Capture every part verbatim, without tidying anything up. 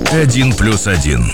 Один плюс один.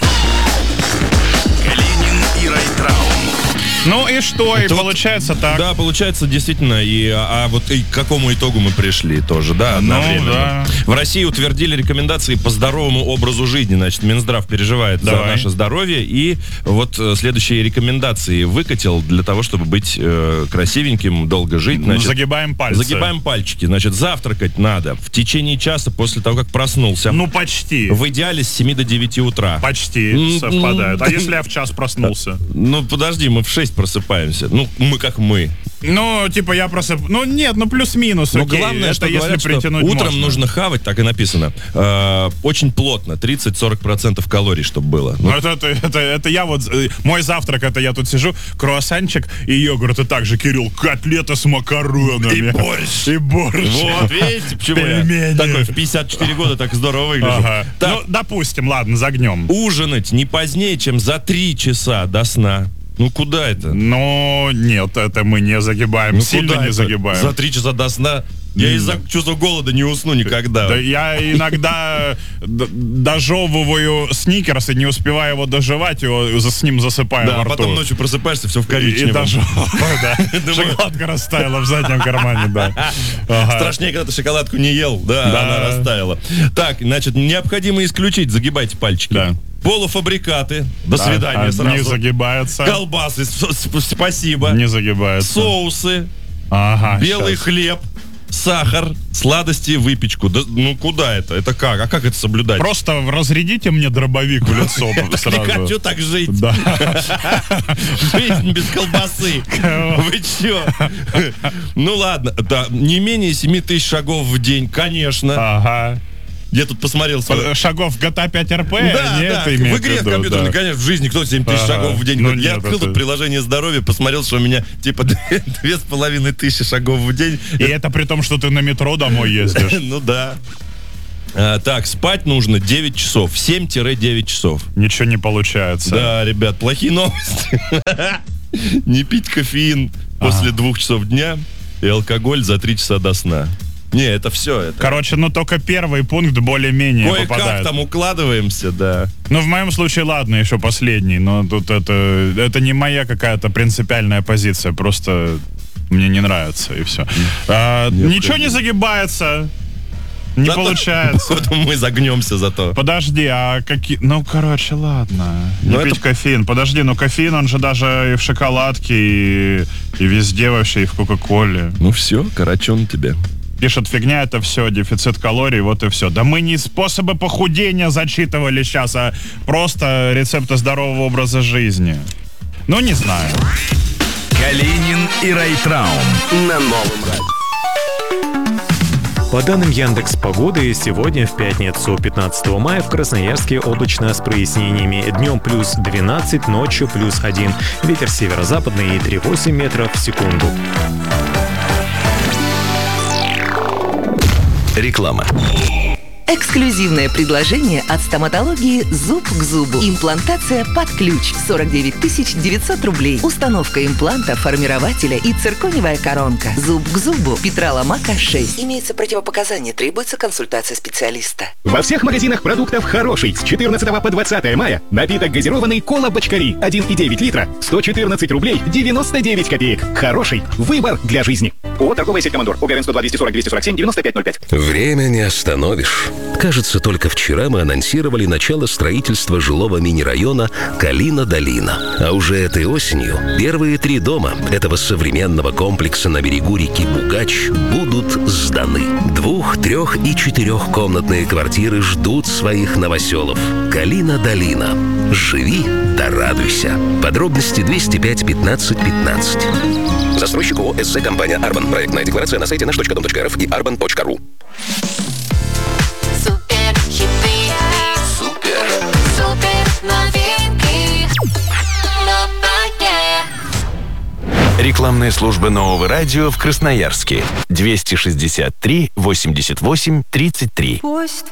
Калинин и Райтрау. Ну и что? И Это получается вот, так. Да, получается, действительно. И, а, а вот и к какому итогу мы пришли тоже, да, одновременно. Ну, да. В России утвердили рекомендации по здоровому образу жизни. Значит, Минздрав переживает Давай. за наше здоровье. И вот э, следующие рекомендации выкатил для того, чтобы быть э, красивеньким, долго жить. Значит, Загибаем пальцы. Загибаем пальчики. Значит, завтракать надо в течение часа после того, как проснулся. Ну, почти. В идеале с семи до девяти утра. Почти М, совпадают. А м. если я в час проснулся? Ну, подожди, мы в шесть просыпаемся. Ну, мы как мы. Ну, типа я просып... Ну, нет, ну плюс-минус, Но окей. главное, это что если говорят, что притянуть утром можно. нужно хавать, так и написано, э, очень плотно, тридцать-сорок процентов калорий, чтобы было. Ну, это, это, это, это я вот, э, мой завтрак, это я тут сижу, круассанчик и йогурт, и также, Кирилл, котлета с макаронами. И борщ. И борщ. Вот, видите, почему Пельмени. я такой в пятьдесят четыре года так здорово выгляжу. Ага. Так, Ну, допустим, ладно, загнем. ужинать не позднее, чем за три часа до сна. Ну, куда это? Но нет, это мы не загибаем, Ну, сильно куда не это? загибаем. За три часа до сна? Я Не из-за знаю. чувства голода не усну никогда. Да я иногда д- дожевываю сникерс и не успеваю его дожевать, его за- с ним засыпаю Да, во а рту. потом ночью просыпаешься, все в И, и коричневом. дожевываю, да. Думаю- Шоколадка растаяла в заднем кармане, да. Ага. Страшнее, когда ты шоколадку не ел, да, Да. она растаяла. Так, значит, необходимо исключить, загибайте пальчики. Да. Полуфабрикаты, до Да, свидания а, сразу. Не загибается. Колбасы, с- с- спасибо. Не загибается. Соусы, Ага, белый щас. хлеб, сахар, сладости, выпечку. Да, ну куда это? Это как? А как это соблюдать? Просто разрядите мне дробовик в лицо Не сразу. хочу так жить. Да. Жизнь без колбасы. Вы чё? Ну ладно, да, не менее семи тысяч шагов в день, конечно. Ага. Я тут посмотрел свой... Шагов джи ти эй пять эр пи? Да, не да, это в имеет игре в в виду, компьютерной, да. конечно, в жизни кто семь тысяч Ага. шагов в день. Ну, говорит. Я нет, открыл это- тут приложение здоровья, посмотрел, что у меня типа две с половиной тысячи шагов в день. И это при том, что ты на метро домой ездишь. Ну да. А, так, спать нужно девять часов, семь-девять часов. Ничего не получается. Да, ребят, плохие новости. Не пить кофеин после двух часов дня и алкоголь за три часа до сна. Не, это все. Это... Короче, ну только первый пункт более-менее Кое-как попадает. там укладываемся, да. Ну, в моем случае, ладно, еще последний, но тут это, это не моя какая-то принципиальная позиция, просто мне не нравится, и все. А, ничего не загибается, не Зато- получается. Вот мы загнемся зато. Подожди, а какие... Ну, короче, ладно. Не Ну, пить это- кофеин. Подожди, ну кофеин, он же даже и в шоколадке, и, и везде вообще, и в Кока-Коле. Ну все, карачун тебе. Пишет, фигня, это все, дефицит калорий, вот и все. Да мы не способы похудения зачитывали сейчас, а просто рецепты здорового образа жизни. Ну, не знаю. Калинин и Райтрау на новом радио. По данным Яндекс.Погоды, сегодня в пятницу, пятнадцатого мая, в Красноярске облачно с прояснениями. Днем плюс двенадцать, ночью плюс один. Ветер северо-западный и три целых восемь десятых метров в секунду. Реклама. Эксклюзивное предложение от стоматологии «Зуб к зубу». Имплантация под ключ. сорок девять тысяч девятьсот рублей. Установка импланта, формирователя и циркониевая коронка. «Зуб к зубу». Петра Ломака, шесть. Имеется противопоказание. Требуется консультация специалиста. Во всех магазинах продуктов «Хороший» с четырнадцатого по двадцатое мая напиток газированный «Кола Бочкари» один и девять литра, сто четырнадцать рублей девяносто девять копеек. «Хороший» – выбор для жизни. ООО «Торговая сеть Командор». ОГРН сто два двести сорок двести сорок семь девяносто пять ноль пять. Время не остановишь. Кажется, только вчера мы анонсировали начало строительства жилого мини-района Калина-Долина. А уже этой осенью первые три дома этого современного комплекса на берегу реки Бугач будут сданы. Двух-, трех- и четырехкомнатные квартиры ждут своих новоселов. Калина-Долина. Живи да радуйся. Подробности двести пять пятнадцать пятнадцать. Застройщик ООО «СЗ Компания Арбан». Проектная декларация на сайте наш точка дом точка рф и арбан точка ру. Супер хиты. Супер. Супер новинки. Новое. Рекламная служба нового радио в Красноярске. двести шестьдесят три восемьдесят восемь тридцать три. Пусть